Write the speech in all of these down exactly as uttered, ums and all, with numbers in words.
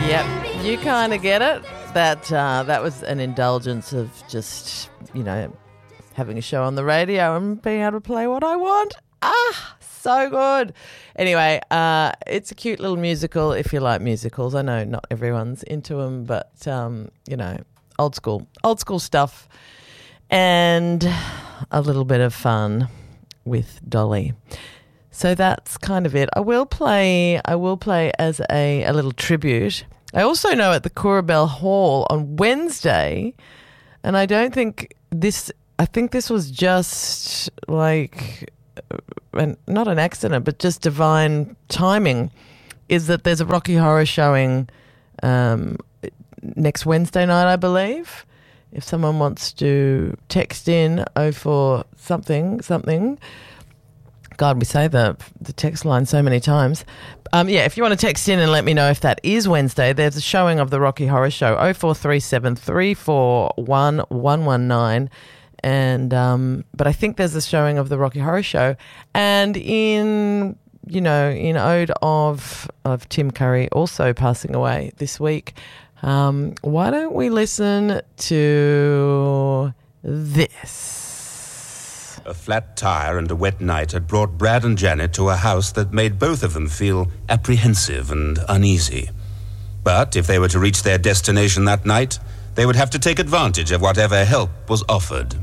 Yep, you kind of get it. That uh, that was an indulgence of just, you know, having a show on the radio and being able to play what I want. Ah, so good. Anyway, uh, it's a cute little musical if you like musicals. I know not everyone's into them, but, um, you know, old school, old school stuff and a little bit of fun with Dolly. So that's kind of it. I will play, I will play as a, a little tribute. I also know at the Coorabell Hall on Wednesday, and I don't think this, I think this was just like, an, not an accident, but just divine timing, is that there's a Rocky Horror showing um, next Wednesday night, I believe. If someone wants to text in oh four something, something, God, we say the the text line so many times. Um, yeah, if you want to text in and let me know if that is Wednesday, there's a showing of the Rocky Horror Show, oh four three seven, three four one, one one nine. And um, but I think there's a showing of the Rocky Horror Show. And in, you know, in ode of of Tim Curry also passing away this week, um, why don't we listen to this? A flat tire and a wet night had brought Brad and Janet to a house that made both of them feel apprehensive and uneasy. But if they were to reach their destination that night, they would have to take advantage of whatever help was offered.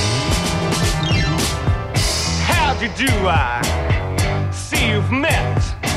How do you do? I see you've met